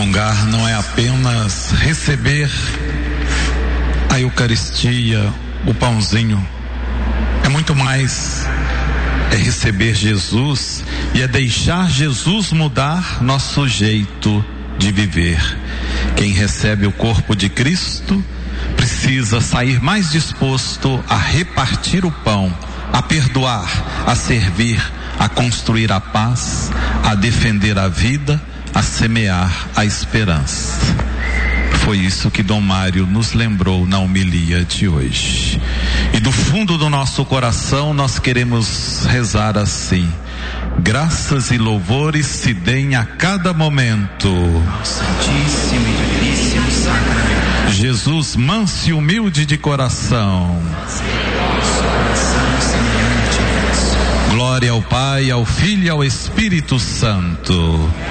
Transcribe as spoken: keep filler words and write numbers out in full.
Comungar não é apenas receber a Eucaristia, o pãozinho. É muito mais. É receber Jesus e é deixar Jesus mudar nosso jeito de viver. Quem recebe o corpo de Cristo precisa sair mais disposto a repartir o pão, a perdoar, a servir, a construir a paz, a defender a vida, a semear a esperança. Foi isso que Dom Mário nos lembrou na homilia de hoje. E do fundo do nosso coração nós queremos rezar assim: graças e louvores se deem a cada momento ao Santíssimo e Diviníssimo Sacramento. Jesus, manso e humilde de coração. Glória ao Pai, ao Filho e ao Espírito Santo.